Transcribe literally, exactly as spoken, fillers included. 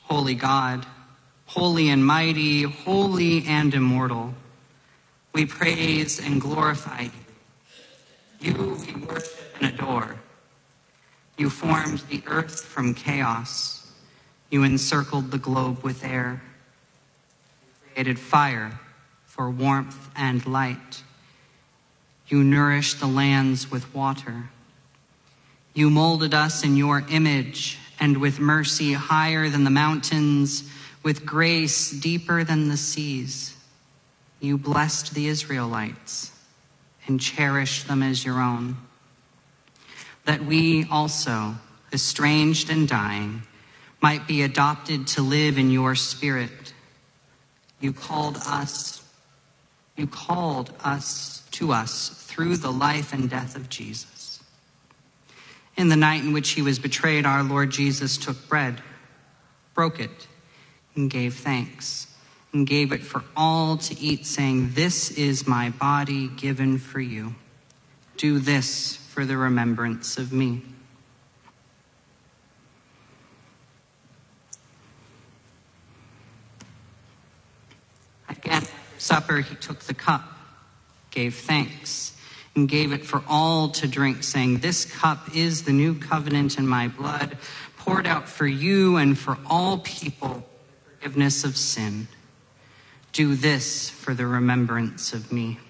Holy God, holy and mighty, holy and immortal, we praise and glorify you. You we worship and adore. You formed the earth from chaos. You encircled the globe with air. You created fire for warmth and light. You nourished the lands with water. You molded us in your image, and with mercy higher than the mountains, with grace deeper than the seas, you blessed the Israelites and cherished them as your own, that we also, estranged and dying, might be adopted to live in your spirit. You called us, you called us to us through the life and death of Jesus. In the night in which he was betrayed, our Lord Jesus took bread, broke it, and gave thanks, and gave it for all to eat, saying, "This is my body given for you. Do this for the remembrance of me." Again, after supper, he took the cup, gave thanks, and gave it for all to drink, saying, "This cup is the new covenant in my blood, poured out for you and for all people for forgiveness of sin. Do this for the remembrance of me."